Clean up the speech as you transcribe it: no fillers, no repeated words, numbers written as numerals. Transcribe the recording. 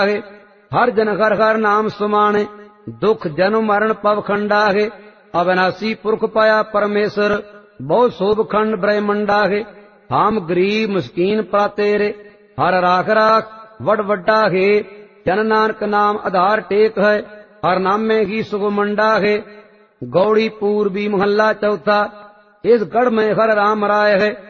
है। हर जन हर हर नाम सुमाने, दुख जन्म मरण पव खंडा है। अविनाशी पुरख पाया परमेश्वर, बहुत शोभ खंड ब्रह्मंडा है। हम गरीब मुस्कीन पा तेरे, हर राख राख वड वड्डा है। जन नानक नाम आधार टेक है, हर नाम में ही शुभ मंडा है। गौड़ी पूर्वी मोहल्ला चौथा, इस गढ़ में हर राम राय है।